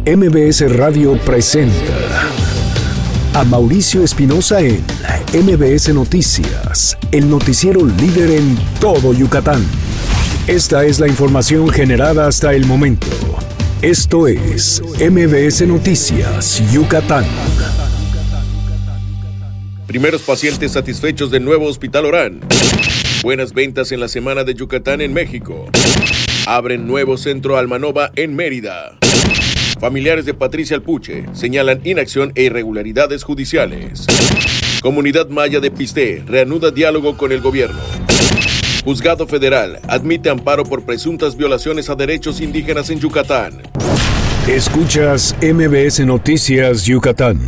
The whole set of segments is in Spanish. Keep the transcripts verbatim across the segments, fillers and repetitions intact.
M B S Radio presenta a Mauricio Espinosa en M B S Noticias, el noticiero líder en todo Yucatán. Esta es la información generada hasta el momento. Esto es M B S Noticias, Yucatán. Primeros pacientes satisfechos del nuevo Hospital Orán. Buenas ventas en la Semana de Yucatán en México. Abren nuevo centro Almanova en Mérida. Familiares de Patricia Alpuche señalan inacción e irregularidades judiciales. Comunidad Maya de Pisté reanuda diálogo con el gobierno. Juzgado Federal admite amparo por presuntas violaciones a derechos indígenas en Yucatán. Escuchas M B S Noticias Yucatán.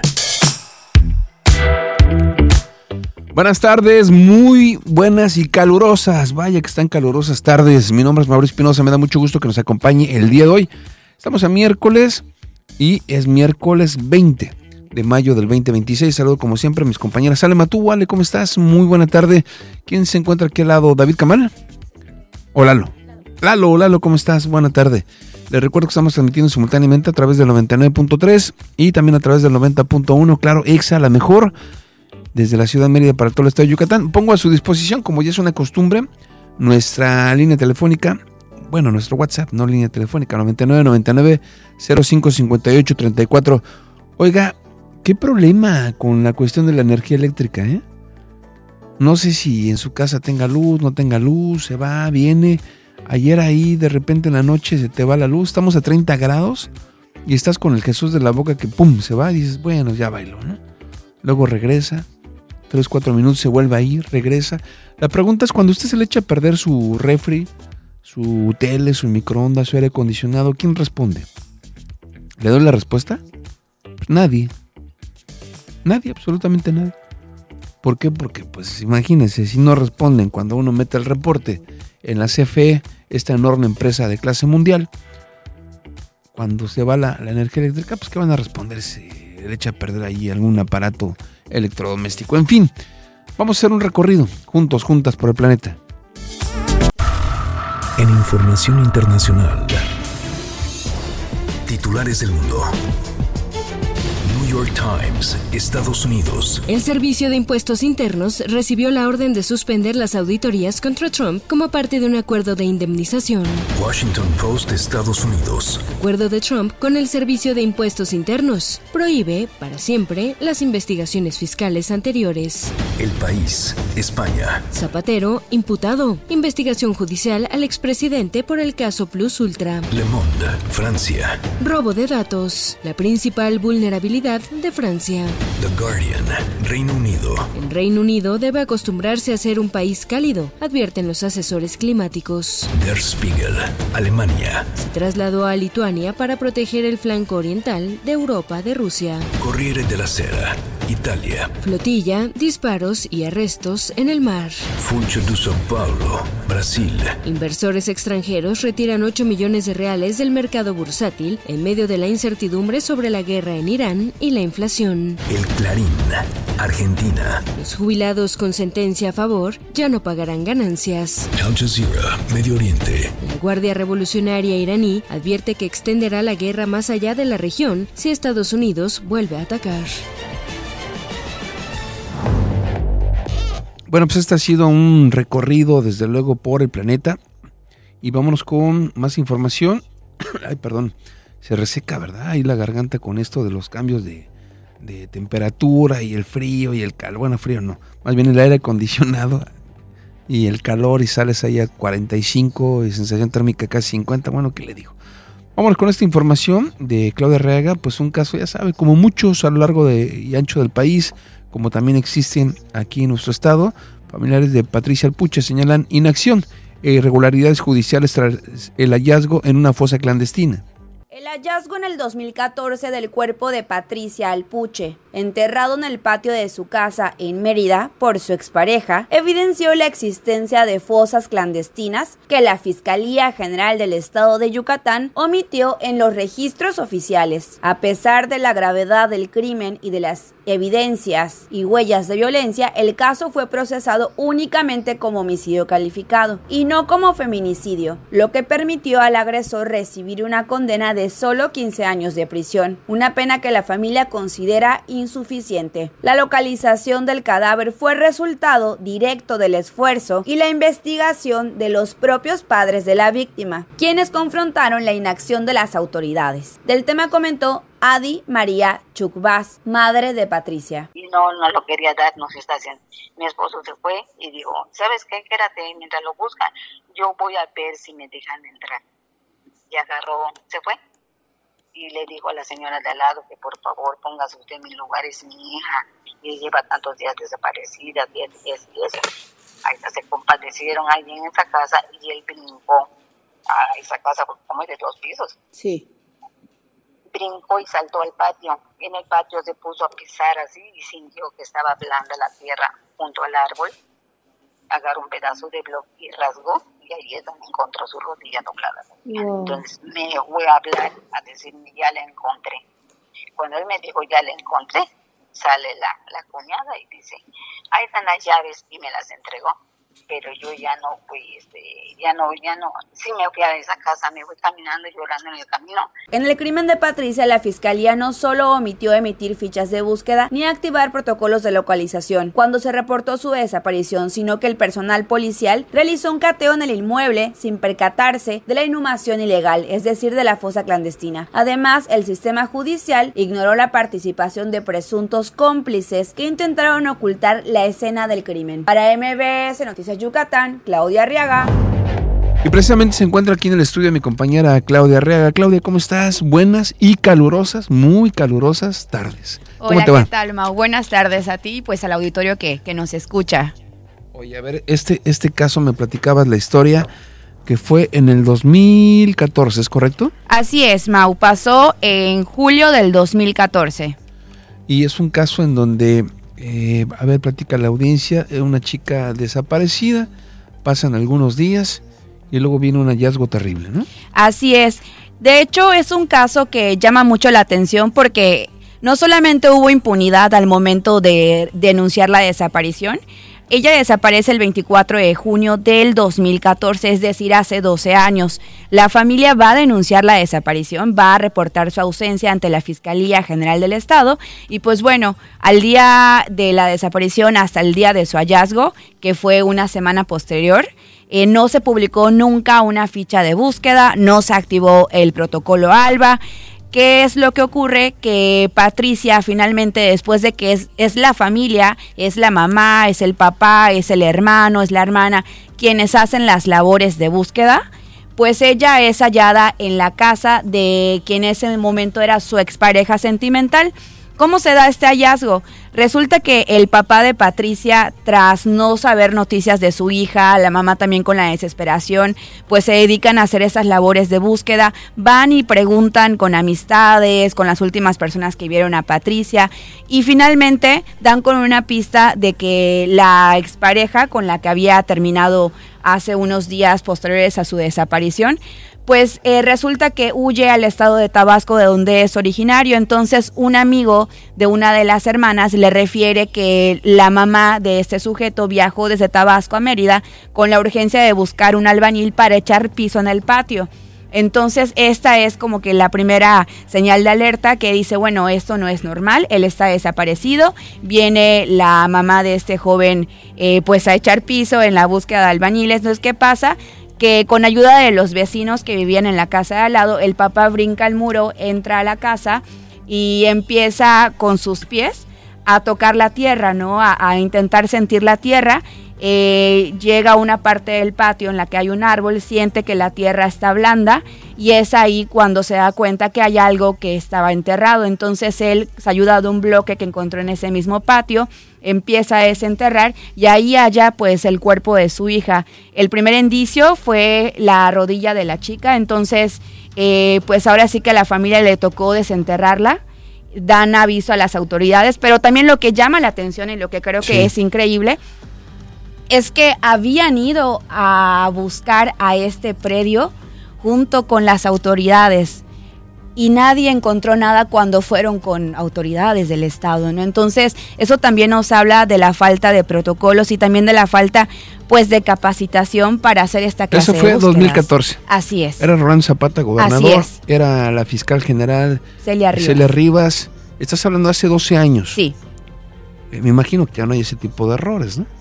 Buenas tardes, muy buenas y calurosas. Vaya que están calurosas tardes. Mi nombre es Mauricio Espinosa, me da mucho gusto que nos acompañe el día de hoy. Estamos a miércoles y es miércoles veinte de mayo del veinte veintiséis. Saludo como siempre a mis compañeras. Ale Matú, Ale, ¿cómo estás? Muy buena tarde. ¿Quién se encuentra aquí al lado? ¿David Camal? ¿O Lalo? Lalo, Lalo, ¿cómo estás? Buena tarde. Les recuerdo que estamos transmitiendo simultáneamente a través del noventa y nueve punto tres y también a través del noventa punto uno. Claro, Exa, la mejor, desde la ciudad de Mérida para todo el estado de Yucatán. Pongo a su disposición, como ya es una costumbre, nuestra línea telefónica. Bueno, nuestro WhatsApp, no línea telefónica, noventa y nueve, noventa y nueve, cero cinco, cincuenta y ocho, treinta y cuatro. Oiga, ¿qué problema con la cuestión de la energía eléctrica, eh? No sé si en su casa tenga luz, no tenga luz, se va, viene. Ayer ahí, de repente en la noche se te va la luz, estamos a treinta grados y estás con el Jesús de la boca que pum, se va y dices, bueno, ya bailó, ¿no? Luego regresa, tres, cuatro minutos se vuelve a ir, regresa. La pregunta es, cuando usted se le echa a perder su refri, su tele, su microondas, su aire acondicionado, ¿quién responde? ¿Le doy la respuesta? Pues nadie. Nadie, absolutamente nadie. ¿Por qué? Porque, pues, imagínense, si no responden cuando uno mete el reporte en la C F E, esta enorme empresa de clase mundial, cuando se va la, la energía eléctrica, pues, ¿qué van a responder si le echa a perder ahí algún aparato electrodoméstico? En fin, vamos a hacer un recorrido, juntos, juntas, por el planeta. En información internacional, titulares del mundo. New York Times, Estados Unidos. El Servicio de Impuestos Internos recibió la orden de suspender las auditorías contra Trump como parte de un acuerdo de indemnización. Washington Post, Estados Unidos. Acuerdo de Trump con el Servicio de Impuestos Internos prohíbe, para siempre, las investigaciones fiscales anteriores. El País, España. Zapatero, imputado. Investigación judicial al expresidente por el caso Plus Ultra. Le Monde, Francia. Robo de datos, la principal vulnerabilidad de Francia. The Guardian, Reino Unido. El Reino Unido debe acostumbrarse a ser un país cálido, advierten los asesores climáticos. Der Spiegel, Alemania. Se trasladó a Lituania para proteger el flanco oriental de Europa de Rusia. Corriere della Sera, Italia. Flotilla, disparos y arrestos en el mar. Funcho de São Paulo, Brasil. Inversores extranjeros retiran ocho millones de reales del mercado bursátil en medio de la incertidumbre sobre la guerra en Irán y la inflación. El Clarín, Argentina. Los jubilados con sentencia a favor ya no pagarán ganancias. Al Jazeera, Medio Oriente. La Guardia Revolucionaria iraní advierte que extenderá la guerra más allá de la región si Estados Unidos vuelve a atacar. Bueno, pues este ha sido un recorrido, desde luego, por el planeta. Y vámonos con más información. Ay, perdón, se reseca, ¿verdad? Ahí la garganta con esto de los cambios de, de temperatura y el frío y el calor. Bueno, frío no, más bien el aire acondicionado y el calor, y sales ahí a cuarenta y cinco y sensación térmica casi cincuenta. Bueno, ¿qué le digo? Vámonos con esta información de Claudia Reaga. Pues un caso, ya sabe, como muchos a lo largo de, y ancho del país, como también existen aquí en nuestro estado, familiares de Patricia Alpuche señalan inacción e irregularidades judiciales tras el hallazgo en una fosa clandestina. El hallazgo en el dos mil catorce del cuerpo de Patricia Alpuche, enterrado en el patio de su casa en Mérida por su expareja, evidenció la existencia de fosas clandestinas que la Fiscalía General del Estado de Yucatán omitió en los registros oficiales. A pesar de la gravedad del crimen y de las evidencias y huellas de violencia, el caso fue procesado únicamente como homicidio calificado y no como feminicidio, lo que permitió al agresor recibir una condena de solo quince años de prisión, una pena que la familia considera insuficiente. La localización del cadáver fue resultado directo del esfuerzo y la investigación de los propios padres de la víctima, quienes confrontaron la inacción de las autoridades. Del tema comentó Adi María Chukbas, madre de Patricia. Y no, no lo quería dar, no se está haciendo. Mi esposo se fue y dijo, ¿sabes qué? Quédate mientras lo buscan. Yo voy a ver si me dejan entrar. Y agarró, se fue. Y le dijo a la señora de al lado que por favor póngase usted en mi lugar, es mi hija. Y lleva tantos días desaparecida, diez, diez, diez. Ahí se compadecieron ahí en esa casa y él brincó a esa casa, como es de dos pisos. Sí. Brincó y saltó al patio. En el patio se puso a pisar así y sintió que estaba blanda la tierra junto al árbol. Agarró un pedazo de bloque y rasgó y ahí es donde encontró su rodilla doblada. Wow. Entonces me fue a hablar, a decirme ya la encontré. Cuando él me dijo ya la encontré, sale la, la cuñada y dice, ahí están las llaves, y me las entregó. Pero yo ya no fui, este, ya no, ya no, sí me fui a esa casa, me fui caminando y llorando en el camino. En el crimen de Patricia, la fiscalía no solo omitió emitir fichas de búsqueda ni activar protocolos de localización cuando se reportó su desaparición, sino que el personal policial realizó un cateo en el inmueble sin percatarse de la inhumación ilegal, es decir, de la fosa clandestina. Además, el sistema judicial ignoró la participación de presuntos cómplices que intentaron ocultar la escena del crimen. Para M B S Noticias Yucatán, Claudia Arriaga. Y precisamente se encuentra aquí en el estudio mi compañera Claudia Arriaga. Claudia, ¿cómo estás? Buenas y calurosas, muy calurosas tardes. ¿Cómo Hola, te va? ¿qué tal, Mau? Buenas tardes a ti y pues al auditorio que, que nos escucha. Oye, a ver, este, este caso me platicabas la historia que fue en el dos mil catorce, ¿es correcto? Así es, Mau, pasó en julio del dos mil catorce. Y es un caso en donde... Eh, a ver, platica la audiencia, una chica desaparecida, pasan algunos días y luego viene un hallazgo terrible, ¿no? Así es. De hecho, es un caso que llama mucho la atención porque no solamente hubo impunidad al momento de denunciar la desaparición. Ella desaparece el veinticuatro de junio del dos mil catorce, es decir, hace doce años. La familia va a denunciar la desaparición, va a reportar su ausencia ante la Fiscalía General del Estado y pues bueno, al día de la desaparición hasta el día de su hallazgo, que fue una semana posterior, eh, no se publicó nunca una ficha de búsqueda, no se activó el protocolo ALBA. ¿Qué es lo que ocurre? Que Patricia finalmente, después de que es, es la familia, es la mamá, es el papá, es el hermano, es la hermana, quienes hacen las labores de búsqueda, pues ella es hallada en la casa de quien en ese momento era su expareja sentimental. ¿Cómo se da este hallazgo? Resulta que el papá de Patricia, tras no saber noticias de su hija, la mamá también con la desesperación, pues se dedican a hacer esas labores de búsqueda, van y preguntan con amistades, con las últimas personas que vieron a Patricia y finalmente dan con una pista de que la expareja con la que había terminado hace unos días posteriores a su desaparición, pues eh, resulta que huye al estado de Tabasco, de donde es originario. Entonces un amigo de una de las hermanas le refiere que la mamá de este sujeto viajó desde Tabasco a Mérida con la urgencia de buscar un albañil para echar piso en el patio. Entonces esta es como que la primera señal de alerta que dice, bueno, esto no es normal, él está desaparecido. Viene la mamá de este joven eh, pues a echar piso en la búsqueda de albañiles. Entonces, ¿qué pasa? Que con ayuda de los vecinos que vivían en la casa de al lado, el papá brinca el muro, entra a la casa y empieza con sus pies a tocar la tierra, ¿no? A, a intentar sentir la tierra. Eh, llega a una parte del patio en la que hay un árbol, siente que la tierra está blanda y es ahí cuando se da cuenta que hay algo que estaba enterrado. Entonces él se ayuda de un bloque que encontró en ese mismo patio, empieza a desenterrar y ahí halla pues el cuerpo de su hija. El primer indicio fue la rodilla de la chica, entonces eh, pues ahora sí que a la familia le tocó desenterrarla. Dan aviso a las autoridades, pero también lo que llama la atención y lo que creo sí. que es increíble es que habían ido a buscar a este predio junto con las autoridades y nadie encontró nada cuando fueron con autoridades del Estado, ¿no? Entonces, eso también nos habla de la falta de protocolos y también de la falta, pues, de capacitación para hacer esta clase de búsquedas. Eso fue dos mil catorce. Así es. Era Rolando Zapata gobernador, Así es. Era la fiscal general Celia Rivas. Celia Rivas. Estás hablando de hace doce años. Sí. Eh, me imagino que ya no hay ese tipo de errores, ¿no?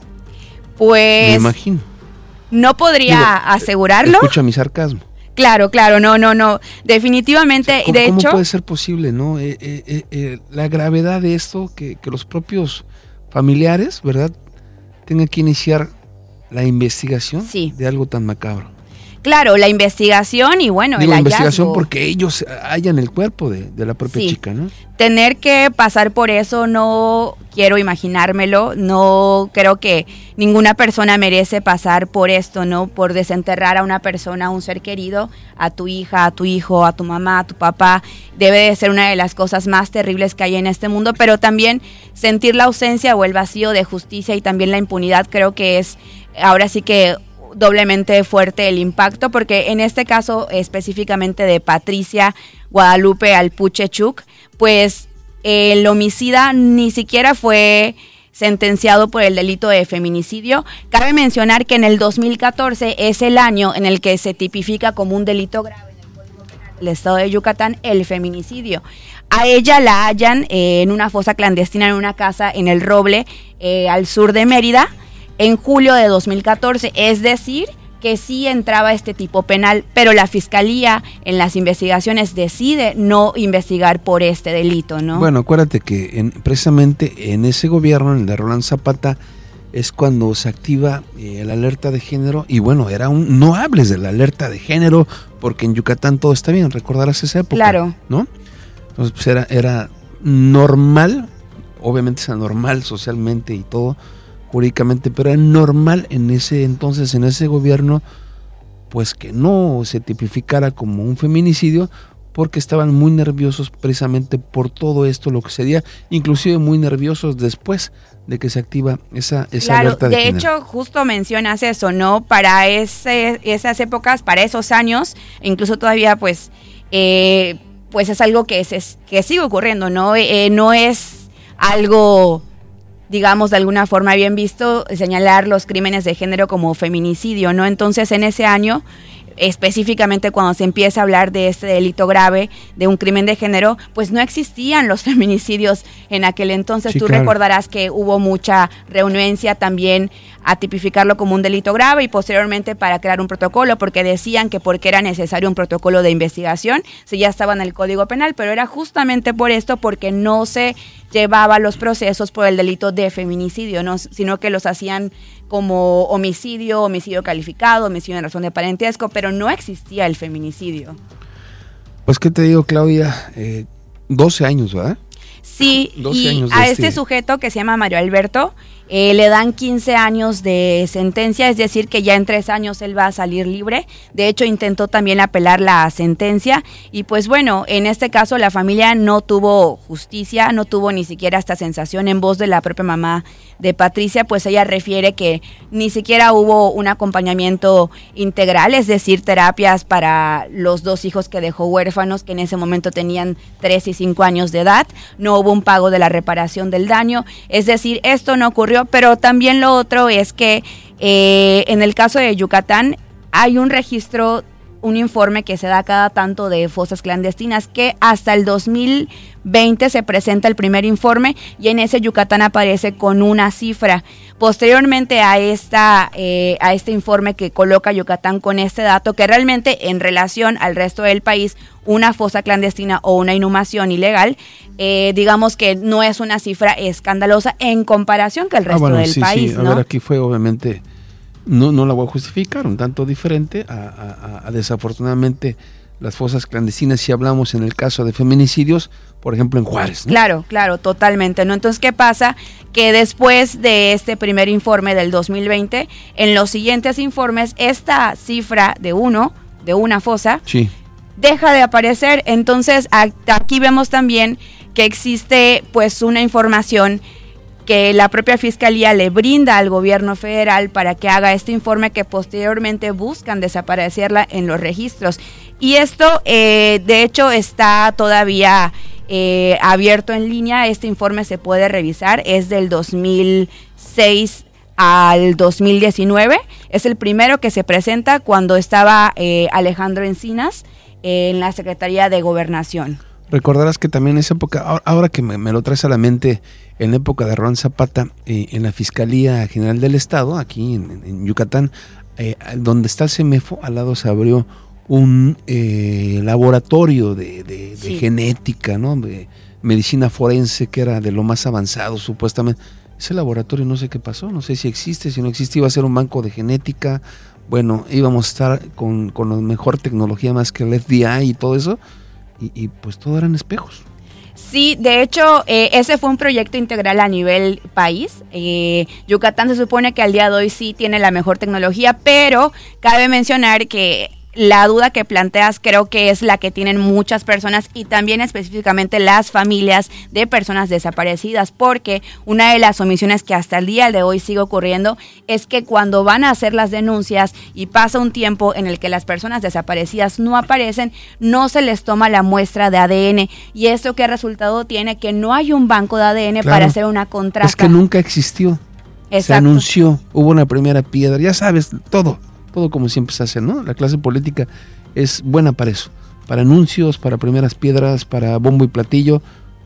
Pues... Me imagino. No podría Digo, asegurarlo. Escucha mi sarcasmo. Claro, claro, no, no, no. Definitivamente, ¿Cómo, de ¿cómo hecho... puede ser posible, no? Eh, eh, eh, eh, la gravedad de esto, que, que los propios familiares, ¿verdad?, tengan que iniciar la investigación sí. de algo tan macabro. Claro, la investigación y bueno, Digo, el investigación hallazgo. porque ellos hallan el cuerpo de, de la propia sí. chica, ¿no? Tener que pasar por eso no quiero imaginármelo, no creo que ninguna persona merece pasar por esto, ¿no? Por desenterrar a una persona, a un ser querido, a tu hija, a tu hijo, a tu mamá, a tu papá, debe de ser una de las cosas más terribles que hay en este mundo, pero también sentir la ausencia o el vacío de justicia y también la impunidad creo que es ahora sí que doblemente fuerte el impacto, porque en este caso específicamente de Patricia Guadalupe Alpuche Chuc, pues el homicida ni siquiera fue sentenciado por el delito de feminicidio. Cabe mencionar que en el dos mil catorce es el año en el que se tipifica como un delito grave en el Código Penal del Estado de Yucatán el feminicidio. A ella la hallan eh, en una fosa clandestina en una casa en El Roble, eh, al sur de Mérida, en julio de dos mil catorce, es decir, que sí entraba este tipo penal, pero la Fiscalía en las investigaciones decide no investigar por este delito, ¿no? Bueno, acuérdate que en, precisamente en ese gobierno, en el de Rolando Zapata, es cuando se activa eh, la alerta de género, y bueno, era un, no hables de la alerta de género, porque en Yucatán todo está bien, recordarás esa época, claro, ¿no? Entonces, pues era, era normal, obviamente es anormal socialmente y todo, jurídicamente, pero era normal en ese entonces, en ese gobierno, pues que no se tipificara como un feminicidio, porque estaban muy nerviosos precisamente por todo esto, lo que sería, inclusive muy nerviosos después de que se activa esa, esa claro, alerta de, de género. hecho, justo mencionas eso, ¿no? Para ese, esas épocas, para esos años, incluso todavía, pues, eh, pues es algo que, es, que sigue ocurriendo, ¿no? Eh, no es algo, digamos, de alguna forma bien visto señalar los crímenes de género como feminicidio, ¿no? Entonces, en ese año, específicamente cuando se empieza a hablar de este delito grave, de un crimen de género, pues no existían los feminicidios en aquel entonces. Sí, Tú claro. recordarás que hubo mucha renuencia también a tipificarlo como un delito grave y posteriormente para crear un protocolo, porque decían que porque era necesario un protocolo de investigación, si ya estaba en el Código Penal, pero era justamente por esto, porque no se llevaba los procesos por el delito de feminicidio, ¿no? Sino que los hacían como homicidio, homicidio calificado, homicidio en razón de parentesco, pero no existía el feminicidio. Pues, ¿qué te digo, Claudia? Eh, doce años, ¿verdad? Sí, y años de a este... este sujeto que se llama Mario Alberto eh, le dan quince años de sentencia, es decir que ya en tres años él va a salir libre. De hecho intentó también apelar la sentencia y pues bueno, en este caso la familia no tuvo justicia, no tuvo ni siquiera esta sensación. En voz de la propia mamá de Patricia, pues ella refiere que ni siquiera hubo un acompañamiento integral, es decir, terapias para los dos hijos que dejó huérfanos, que en ese momento tenían tres y cinco años de edad. No hubo un pago de la reparación del daño, es decir, esto no ocurrió, pero también lo otro es que eh, en el caso de Yucatán hay un registro, un informe que se da cada tanto de fosas clandestinas, que hasta el dos mil veinte se presenta el primer informe y en ese Yucatán aparece con una cifra. Posteriormente a esta eh, a este informe que coloca Yucatán con este dato, que realmente en relación al resto del país, una fosa clandestina o una inhumación ilegal, eh, digamos que no es una cifra escandalosa en comparación que el resto ah, bueno, del sí, país, sí. A ¿no? ver, aquí fue obviamente, no, no la voy a justificar, un tanto diferente a, a, a desafortunadamente las fosas clandestinas, si hablamos en el caso de feminicidios, por ejemplo en Juárez, ¿no? Claro, claro, totalmente, ¿no? Entonces, ¿qué pasa? Que después de este primer informe del dos mil veinte, en los siguientes informes, esta cifra de uno, de una fosa, sí, deja de aparecer. Entonces, aquí vemos también que existe pues una información que la propia Fiscalía le brinda al gobierno federal para que haga este informe, que posteriormente buscan desaparecerla en los registros. Y esto, eh, de hecho, está todavía eh, abierto en línea. Este informe se puede revisar, es del dos mil seis al dos mil diecinueve. Es el primero que se presenta cuando estaba eh, Alejandro Encinas eh, en la Secretaría de Gobernación. Recordarás que también en esa época, ahora que me, me lo traes a la mente, en la época de Roland Zapata, eh, en la Fiscalía General del Estado, aquí en, en Yucatán, eh, donde está el CEMEFO, al lado se abrió un eh, laboratorio de, de, de sí. genética, ¿no? De medicina forense, que era de lo más avanzado supuestamente. Ese laboratorio no sé qué pasó, no sé si existe, si no existe, iba a ser un banco de genética. Bueno, íbamos a estar con, con la mejor tecnología más que el F B I y todo eso, y, y pues todo eran espejos. Sí, de hecho, eh, ese fue un proyecto integral a nivel país. Eh, Yucatán se supone que al día de hoy sí tiene la mejor tecnología, pero cabe mencionar que la duda que planteas creo que es la que tienen muchas personas y también específicamente las familias de personas desaparecidas, porque una de las omisiones que hasta el día de hoy sigue ocurriendo es que cuando van a hacer las denuncias y pasa un tiempo en el que las personas desaparecidas no aparecen, no se les toma la muestra de A D N, y eso ¿qué resultado tiene? Que no hay un banco de A D N claro, para hacer una contrasta. Es que nunca existió. Exacto. Se anunció, hubo una primera piedra, ya sabes, todo. Todo como siempre se hace, ¿no? La clase política es buena para eso, para anuncios, para primeras piedras, para bombo y platillo.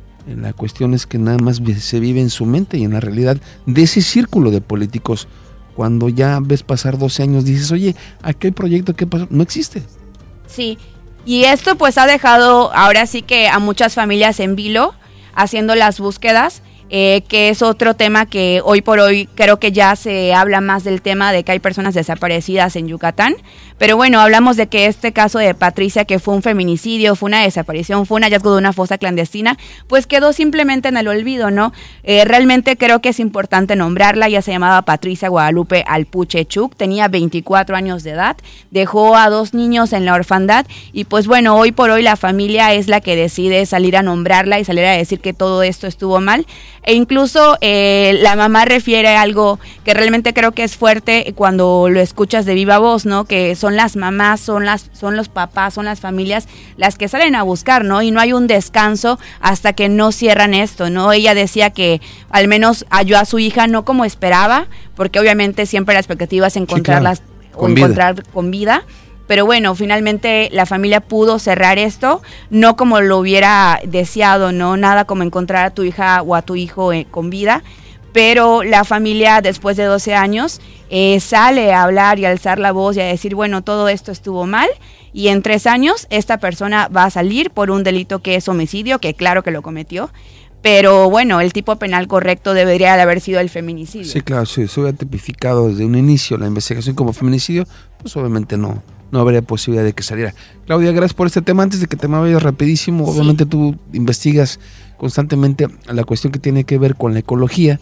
La cuestión es que nada más se vive en su mente y en la realidad de ese círculo de políticos. Cuando ya ves pasar doce años, dices, oye, aquel proyecto, ¿qué pasó? No existe. Sí, y esto pues ha dejado ahora sí que a muchas familias en vilo, haciendo las búsquedas. Eh, que es otro tema que hoy por hoy creo que ya se habla más del tema de que hay personas desaparecidas en Yucatán, pero bueno, hablamos de que este caso de Patricia, que fue un feminicidio, fue una desaparición, fue un hallazgo de una fosa clandestina, pues quedó simplemente en el olvido, ¿no? Eh, realmente creo que es importante nombrarla. Ella se llamaba Patricia Guadalupe Alpuche Chuc, tenía veinticuatro años de edad, dejó a dos niños en la orfandad y pues bueno, hoy por hoy la familia es la que decide salir a nombrarla y salir a decir que todo esto estuvo mal. E incluso eh, la mamá refiere a algo que realmente creo que es fuerte cuando lo escuchas de viva voz, ¿no? Que son las mamás, son las, son los papás, son las familias las que salen a buscar, ¿no? Y no hay un descanso hasta que no cierran esto, ¿no? Ella decía que al menos halló a su hija no como esperaba, porque obviamente siempre la expectativa es encontrarlas sí, claro. o encontrar vida. con vida. Pero bueno, finalmente la familia pudo cerrar esto, no como lo hubiera deseado, no nada como encontrar a tu hija o a tu hijo eh, con vida, pero la familia después de doce años eh, sale a hablar y a alzar la voz y a decir, bueno, todo esto estuvo mal, y en tres años esta persona va a salir por un delito que es homicidio, que claro que lo cometió, pero bueno, el tipo penal correcto debería de haber sido el feminicidio. Sí, claro, si se hubiera tipificado desde un inicio la investigación como feminicidio, pues obviamente no. no habría posibilidad de que saliera. Claudia, gracias por este tema. Antes de que te me vayas rapidísimo, sí. Obviamente tú investigas constantemente la cuestión que tiene que ver con la ecología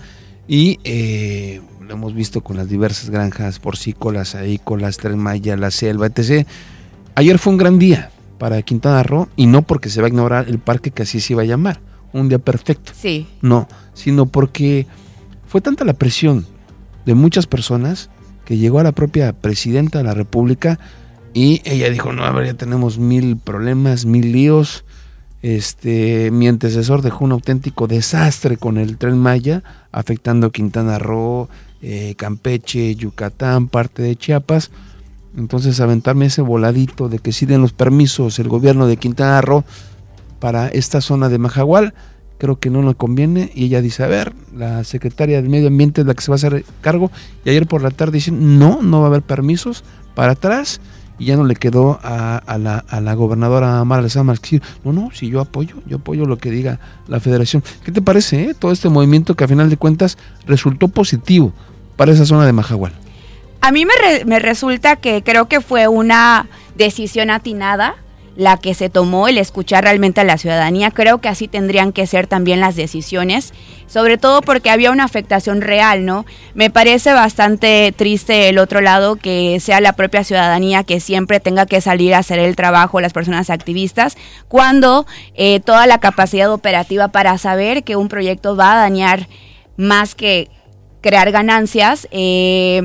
y eh, lo hemos visto con las diversas granjas porcícolas, avícolas, Tren Maya, la selva, etcétera. Ayer fue un gran día para Quintana Roo y no porque se va a ignorar el parque que así se iba a llamar, un día perfecto. Sí. No, sino porque fue tanta la presión de muchas personas que llegó a la propia presidenta de la República. Y ella dijo, no, a ver, ya tenemos mil problemas, mil líos. Este, mi antecesor dejó un auténtico desastre con el Tren Maya, afectando Quintana Roo, eh, Campeche, Yucatán, parte de Chiapas. Entonces aventarme ese voladito de que sí den los permisos el gobierno de Quintana Roo para esta zona de Majahual, creo que no le conviene. Y ella dice, a ver, la secretaria del Medio Ambiente es la que se va a hacer cargo. Y ayer por la tarde dicen, no, no va a haber permisos, para atrás. Y ya no le quedó a, a, la, a la gobernadora Mara Lezama decir, no, no, si yo apoyo, yo apoyo lo que diga la federación. ¿Qué te parece, eh? Todo este movimiento que a final de cuentas resultó positivo para esa zona de Majahual? A mí me, re, me resulta que creo que fue una decisión atinada la que se tomó, el escuchar realmente a la ciudadanía. Creo que así tendrían que ser también las decisiones, sobre todo porque había una afectación real, ¿no? Me parece bastante triste el otro lado, que sea la propia ciudadanía que siempre tenga que salir a hacer el trabajo, las personas activistas, cuando eh, toda la capacidad operativa para saber que un proyecto va a dañar más que crear ganancias, eh,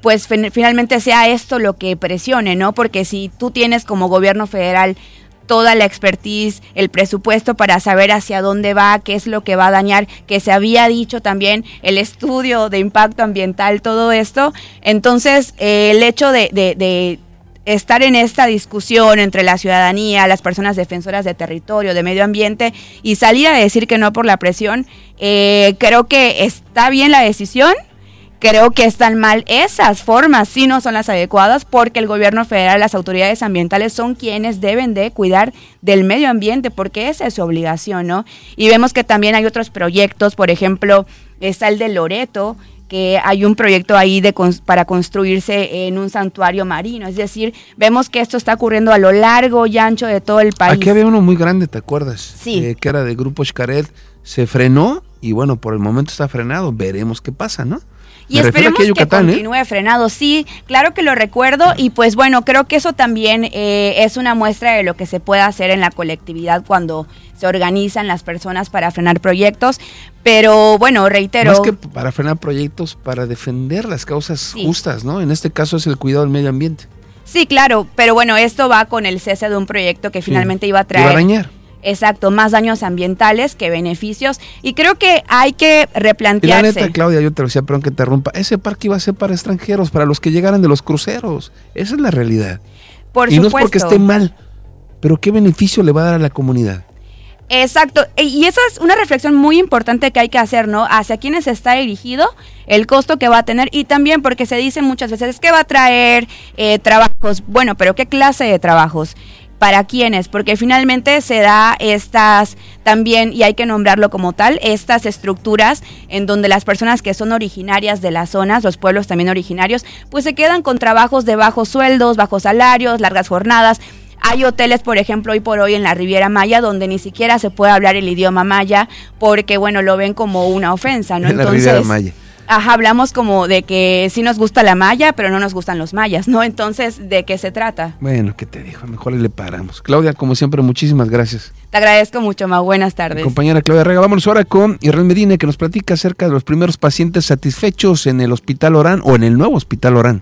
pues fin- finalmente sea esto lo que presione, ¿no? Porque si tú tienes como gobierno federal toda la expertise, el presupuesto para saber hacia dónde va, qué es lo que va a dañar, que se había dicho también, el estudio de impacto ambiental, todo esto, entonces eh, el hecho de, de, de estar en esta discusión entre la ciudadanía, las personas defensoras de territorio, de medio ambiente, y salir a decir que no por la presión, eh, creo que está bien la decisión. Creo que están mal esas formas, sí no son las adecuadas, porque el gobierno federal, las autoridades ambientales son quienes deben de cuidar del medio ambiente, porque esa es su obligación, ¿no? Y vemos que también hay otros proyectos, por ejemplo, está el de Loreto, que hay un proyecto ahí de para construirse en un santuario marino, es decir, vemos que esto está ocurriendo a lo largo y ancho de todo el país. Aquí había uno muy grande, ¿te acuerdas? Sí. Eh, que era de Grupo Xcaret, se frenó y bueno, por el momento está frenado, veremos qué pasa, ¿no? Y Me esperemos que Yucatán, continúe ¿eh? frenado, sí, claro que lo recuerdo y pues bueno, creo que eso también eh, es una muestra de lo que se puede hacer en la colectividad cuando se organizan las personas para frenar proyectos, pero bueno, reitero... Más que para frenar proyectos, para defender las causas Sí. justas, ¿no? En este caso es el cuidado del medio ambiente. Sí, claro, pero bueno, esto va con el cese de un proyecto que finalmente Sí. iba a traer... Iba a dañar. Exacto, más daños ambientales que beneficios y creo que hay que Y la replantearse. neta, Claudia, yo te lo decía, perdón que te interrumpa, ese parque iba a ser para extranjeros, para los que llegaran de los cruceros. Esa es la realidad. Por y no supuesto. es porque esté mal, pero ¿qué beneficio le va a dar a la comunidad? Exacto, y esa es una reflexión muy importante que hay que hacer, ¿no? Hacia quiénes está dirigido, el costo que va a tener y también porque se dice muchas veces, es que va a traer eh, trabajos, bueno, pero ¿qué clase de trabajos? ¿Para quiénes? Porque finalmente se da estas también, y hay que nombrarlo como tal, estas estructuras en donde las personas que son originarias de las zonas, los pueblos también originarios, pues se quedan con trabajos de bajos sueldos, bajos salarios, largas jornadas. Hay hoteles, por ejemplo, hoy por hoy en la Riviera Maya, donde ni siquiera se puede hablar el idioma maya, porque, bueno, lo ven como una ofensa, ¿no? En la Entonces, Riviera Maya. Ajá, hablamos como de que sí nos gusta la maya, pero no nos gustan los mayas, ¿no? Entonces, ¿de qué se trata? Bueno, ¿qué te dijo? Mejor le paramos. Claudia, como siempre, muchísimas gracias. Te agradezco mucho, Ma. Buenas tardes. Compañera Claudia Rega, vámonos ahora con Israel Medina, que nos platica acerca de los primeros pacientes satisfechos en el Hospital Orán o en el nuevo Hospital Orán.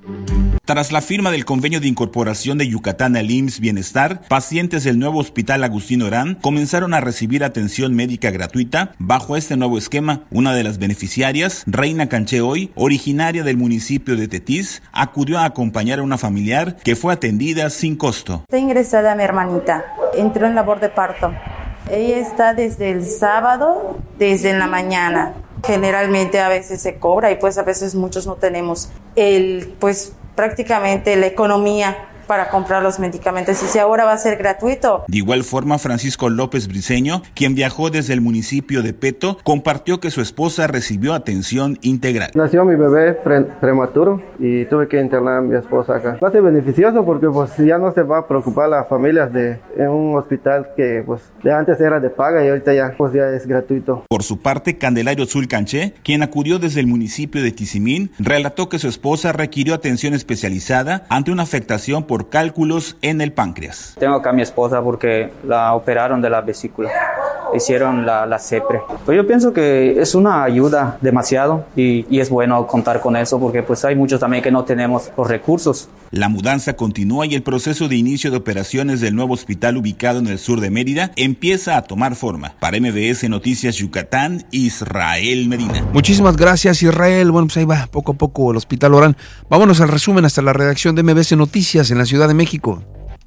Tras la firma del convenio de incorporación de Yucatán al I M S S Bienestar, pacientes del nuevo Hospital Agustín Orán comenzaron a recibir atención médica gratuita bajo este nuevo esquema. Una de las beneficiarias, Reina Cancheoy, originaria del municipio de Tetis, acudió a acompañar a una familiar que fue atendida sin costo. Está ingresada mi hermanita, entró en labor de parto. Ella está desde el sábado, desde en la mañana. Generalmente a veces se cobra y pues a veces muchos no tenemos el, pues prácticamente la economía para comprar los medicamentos y si ahora va a ser gratuito. De igual forma, Francisco López Briceño, quien viajó desde el municipio de Peto, compartió que su esposa recibió atención integral. Nació mi bebé pre prematuro y tuve que internar a mi esposa acá. Va a ser beneficioso porque pues ya no se va a preocupar las familias de en un hospital que pues de antes era de paga y ahorita ya pues ya es gratuito. Por su parte, Candelario Zulcanché, quien acudió desde el municipio de Tizimín, relató que su esposa requirió atención especializada ante una afectación por por cálculos en el páncreas. Tengo acá a mi esposa porque la operaron de la vesícula, hicieron la, la CEPRE. Pues yo pienso que es una ayuda demasiado y, y es bueno contar con eso porque pues hay muchos también que no tenemos los recursos. La mudanza continúa y el proceso de inicio de operaciones del nuevo hospital ubicado en el sur de Mérida empieza a tomar forma. Para M B S Noticias Yucatán, Israel Medina. Muchísimas gracias, Israel. Bueno, pues ahí va, poco a poco el Hospital Orán. Vámonos al resumen hasta la redacción de M B S Noticias en la Ciudad de México.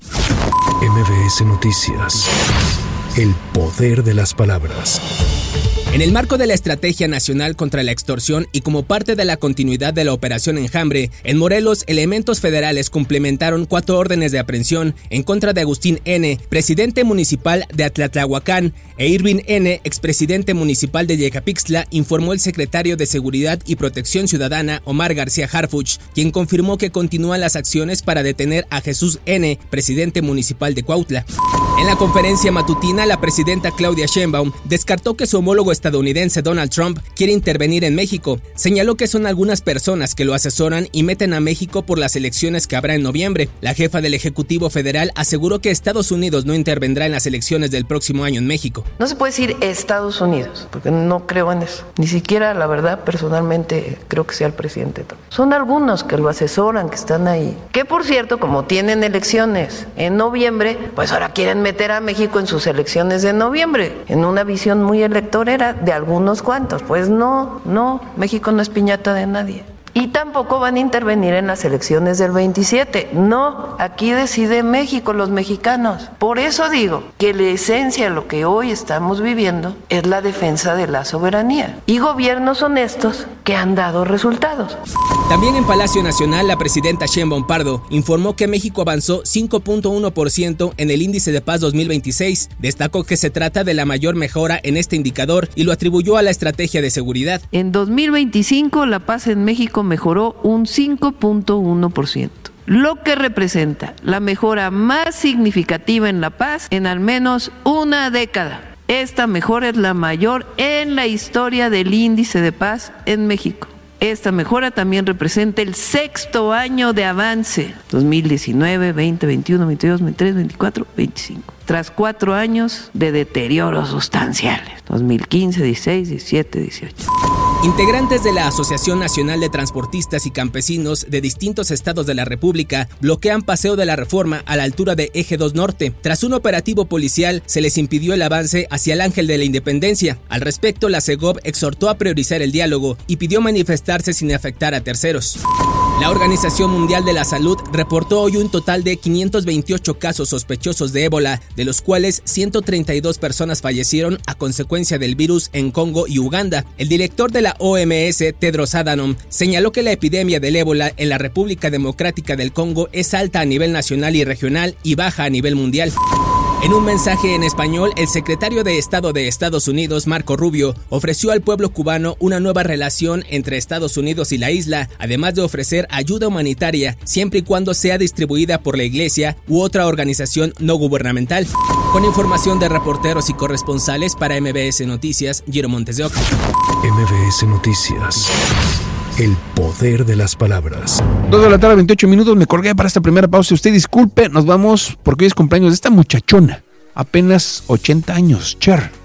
M B S Noticias. El poder de las palabras. En el marco de la Estrategia Nacional contra la Extorsión y como parte de la continuidad de la Operación Enjambre, en Morelos, elementos federales complementaron cuatro órdenes de aprehensión en contra de Agustín N., presidente municipal de Atlatlahuacán, e Irving N., expresidente municipal de Yecapixtla, informó el secretario de Seguridad y Protección Ciudadana, Omar García Harfuch, quien confirmó que continúan las acciones para detener a Jesús N., presidente municipal de Cuautla. En la conferencia matutina, la presidenta Claudia Sheinbaum descartó que su homólogo estadounidense Donald Trump quiere intervenir en México. Señaló que son algunas personas que lo asesoran y meten a México por las elecciones que habrá en noviembre. La jefa del Ejecutivo Federal aseguró que Estados Unidos no intervendrá en las elecciones del próximo año en México. No se puede decir Estados Unidos, porque no creo en eso. Ni siquiera, la verdad, personalmente creo que sea el presidente Trump. Son algunos que lo asesoran, que están ahí. Que por cierto, como tienen elecciones en noviembre, pues ahora quieren meter a México en sus elecciones de noviembre, en una visión muy electorera de algunos cuantos. Pues no, no, México no es piñata de nadie. Y tampoco van a intervenir en las elecciones del veintisiete. No, aquí decide México, los mexicanos. Por eso digo que la esencia de lo que hoy estamos viviendo es la defensa de la soberanía y gobiernos honestos que han dado resultados. También en Palacio Nacional, la presidenta Sheinbaum Pardo informó que México avanzó cinco punto uno por ciento en el Índice de Paz dos mil veintiséis. Destacó que se trata de la mayor mejora en este indicador y lo atribuyó a la estrategia de seguridad. En dos mil veinticinco, la paz en México mejoró un cinco punto uno por ciento, lo que representa la mejora más significativa en la paz en al menos una década. Esta mejora es la mayor en la historia del índice de paz en México. Esta mejora también representa el sexto año de avance, dos mil diecinueve, veinte, veintiuno, veintidós, veintitrés, veinticuatro, veinticinco, tras cuatro años de deterioros sustanciales, dos mil quince, dieciséis, diecisiete, dieciocho. Integrantes de la Asociación Nacional de Transportistas y Campesinos de distintos estados de la República bloquean Paseo de la Reforma a la altura de Eje dos Norte. Tras un operativo policial, se les impidió el avance hacia el Ángel de la Independencia. Al respecto, la Segov exhortó a priorizar el diálogo y pidió manifestarse sin afectar a terceros. La Organización Mundial de la Salud reportó hoy un total de quinientos veintiocho casos sospechosos de ébola, de los cuales ciento treinta y dos personas fallecieron a consecuencia del virus en Congo y Uganda. El director de la O M S, Tedros Adhanom, señaló que la epidemia del ébola en la República Democrática del Congo es alta a nivel nacional y regional y baja a nivel mundial. En un mensaje en español, el secretario de Estado de Estados Unidos, Marco Rubio, ofreció al pueblo cubano una nueva relación entre Estados Unidos y la isla, además de ofrecer ayuda humanitaria, siempre y cuando sea distribuida por la Iglesia u otra organización no gubernamental. Con información de reporteros y corresponsales para M B S Noticias, Giro Montes de Oca. M B S Noticias. El poder de las palabras. Dos de la tarde, veintiocho minutos. Me colgué para esta primera pausa. Usted disculpe, nos vamos porque hoy es cumpleaños de esta muchachona. Apenas ochenta años. Cher.